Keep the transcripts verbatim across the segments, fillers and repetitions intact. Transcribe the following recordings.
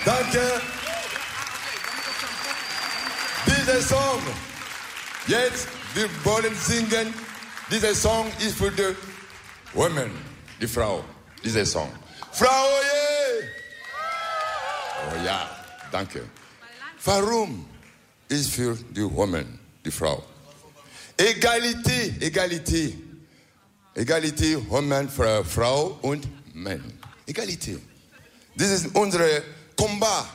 Danke. Dieser Song, jetzt, wir wollen singen. Dieser Song ist für die Women, die Frau. Dieser Song. Frau, yeah. Oh ja, danke. Warum ist für die Women, die Frau? Egalität, Egalität. Egalität, Women, Frau und Mann. Egalität. Das ist unser Combat.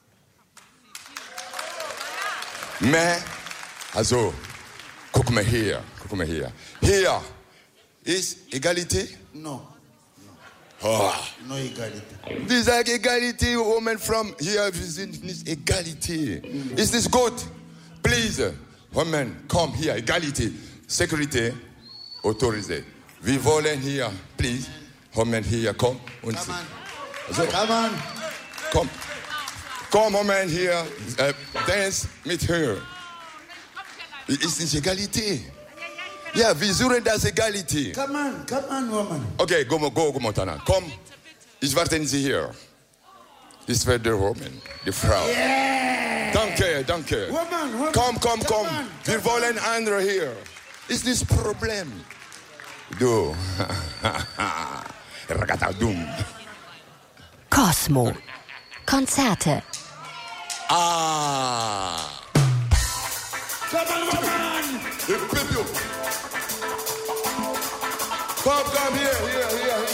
Mais, also, guck mal hier, guck mal hier. Hier ist Egalität? No. Oh. No Egalität. Wir sagen Egalität, Women from hier, wir sind nicht Egalität. Mm. Ist nicht gut? Please, Women, komm hier, Egalität. Security, autorisé. Wir wollen hier, please, Women hier, komm. Und Come on. Also, Come on. Komm. Komm, Women hier, äh, dance mit her. Ist nicht Egalität. Ja, wir suchen das Egalität. Come on, come on, woman. Okay, go, go, go, Montana. Komm, ich warte Sie hier. Das wird die Woman, die Frau. Yeah. Danke, danke. Woman, woman. Komm, komm, komm. On, Wir wollen andere hier. Ist das Problem? Du. Ragatadum. Cosmo. Konzerte. Ah. Come on, woman. Komm, komm, hier, hier, hier,